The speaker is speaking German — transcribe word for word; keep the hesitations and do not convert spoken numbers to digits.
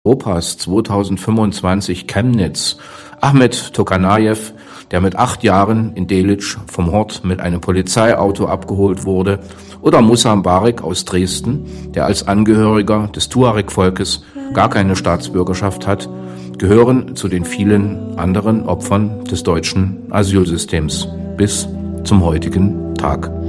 Europas zweitausendfünfundzwanzig Chemnitz, Ahmet Tokanajew, der mit acht Jahren in Delitzsch vom Hort mit einem Polizeiauto abgeholt wurde, oder Musa Mbarek aus Dresden, der als Angehöriger des Tuareg-Volkes gar keine Staatsbürgerschaft hat, gehören zu den vielen anderen Opfern des deutschen Asylsystems bis zum heutigen Tag.